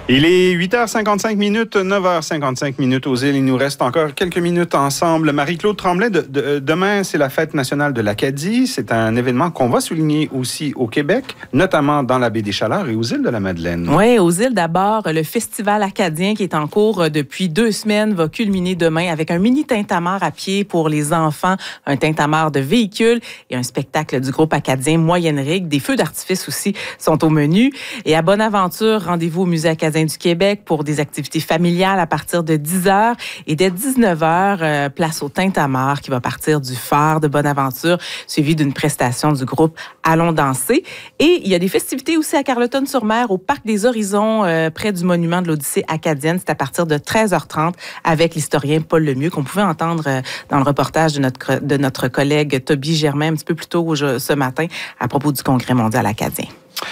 Il est 8h55 minutes, 9h55 minutes aux îles. Il nous reste encore quelques minutes ensemble. Marie-Claude Tremblay, demain, c'est la fête nationale de l'Acadie. C'est un événement qu'on va souligner aussi au Québec, notamment dans la baie des Chaleurs et aux îles de la Madeleine. Oui, aux îles d'abord, le festival acadien qui est en cours depuis 2 semaines va culminer demain avec un mini tintamarre à pied pour les enfants, un tintamarre de véhicules et un spectacle du groupe acadien Moyenne Rigue. Des feux d'artifice aussi sont au menu. Et à Bonaventure, rendez-vous au Musée acadien du Québec pour des activités familiales à partir de 10h. Et dès 19h, place au tintamarre qui va partir du phare de Bonaventure, suivi d'une prestation du groupe Allons danser. Et il y a des festivités aussi à Carleton-sur-Mer, au Parc des Horizons, près du monument de l'Odyssée acadienne. C'est à partir de 13h30 avec l'historien Paul Lemieux, qu'on pouvait entendre dans le reportage de notre collègue Toby Germain un petit peu plus tôt ce matin à propos du Congrès mondial acadien.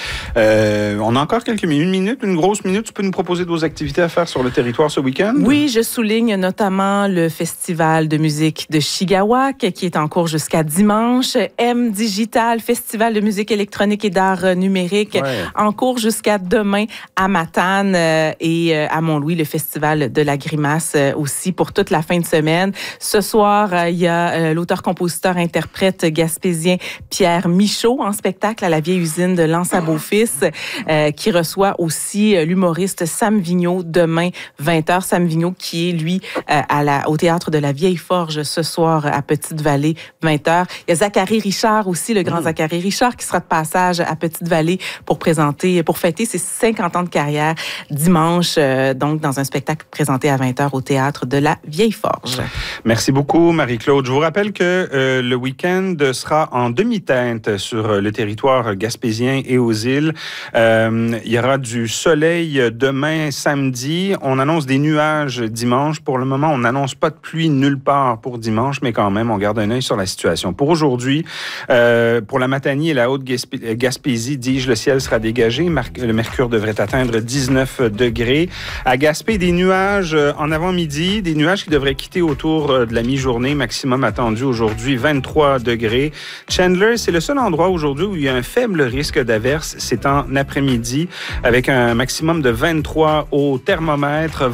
On a encore quelques minutes, une grosse minute. Tu peux nous proposer d'autres activités à faire sur le territoire ce week-end? Oui, je souligne notamment le Festival de musique de Chigawak qui est en cours jusqu'à dimanche. M Digital, Festival de musique électronique et d'art numérique, en cours jusqu'à demain à Matane et à Mont-Louis, le Festival de la Grimace aussi pour toute la fin de semaine. Ce soir, il y a l'auteur-compositeur-interprète gaspésien Pierre Michaud en spectacle à la vieille usine de Lens-à-Beaufils, qui reçoit aussi l'humoriste Sam Vigneault demain, 20h. Sam Vigneault qui est, lui, au Théâtre de la Vieille Forge ce soir à Petite-Vallée, 20h. Il y a Zachary Richard aussi, le grand Zachary Richard, qui sera de passage à Petite-Vallée pour fêter ses 50 ans de carrière dimanche, donc dans un spectacle présenté à 20h au Théâtre de la Vieille Forge. Merci beaucoup, Marie-Claude. Je vous rappelle que le week-end sera en demi-teinte sur le territoire gaspésien et aux îles. Il y aura du soleil demain, samedi. On annonce des nuages dimanche. Pour le moment, on n'annonce pas de pluie nulle part pour dimanche, mais quand même, on garde un œil sur la situation. Pour aujourd'hui, pour la Matanie et la Haute-Gaspésie, dis-je, le ciel sera dégagé. Le mercure devrait atteindre 19 degrés. À Gaspé, des nuages en avant-midi, des nuages qui devraient quitter autour de la mi-journée. Maximum attendu aujourd'hui, 23 degrés. Chandler, c'est le seul endroit aujourd'hui où il y a un faible risque d'averse. C'est en après-midi avec un maximum de 23 au thermomètre.